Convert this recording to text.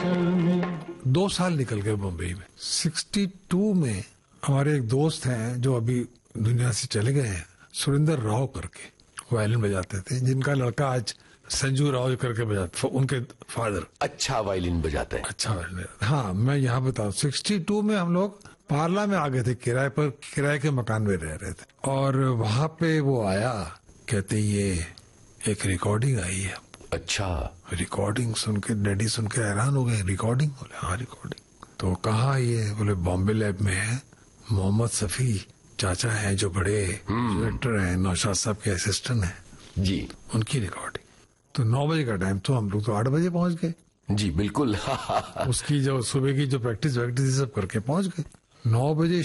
2 साल निकल गए मुंबई में। 62 में हमारे एक दोस्त हैं जो अभी दुनिया से चले गए हैं, सुरेंद्र राव करके, वायलिन बजाते थे, जिनका लड़का आज संजू राव करके बजाता, उनके फादर अच्छा वायलिन बजाते हैं। अच्छा वायलिन। हाँ, मैं यहाँ बताऊँ, 62 में हम लोग पार्ला में आ गए थे किराए पर, किराए के मकान में रह रहे थे, और वहां पे वो आया, कहते ये एक रिकॉर्डिंग आई है। अच्छा। रिकॉर्डिंग सुन के डैडी सुन के हैरान हो गए। रिकॉर्डिंग? बोले हाँ रिकॉर्डिंग। तो कहाँ ये? बोले बॉम्बे लैब में है, मोहम्मद सफी चाचा हैं जो बड़े डायरेक्टर हैं, नौशाद साहब के असिस्टेंट हैं जी, उनकी रिकॉर्डिंग। तो 9 बजे का टाइम, तो हम लोग तो 8 बजे पहुंच गए। जी बिल्कुल। उसकी जो सुबह की जो प्रैक्टिस सब करके पहुंच गए। 9 बजे